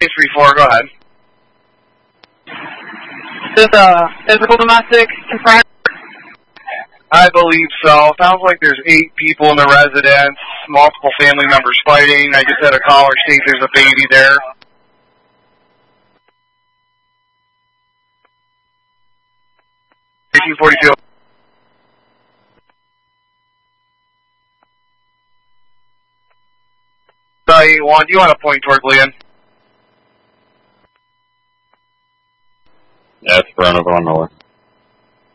case 3-4, go ahead. Is physical domestic confirmed? I believe so. Sounds like there's 8 people in the residence, multiple family members fighting. I just had a caller state there's a baby there. $18.42. 81, do you want to point toward Glenn? That's Brennan, Illinois.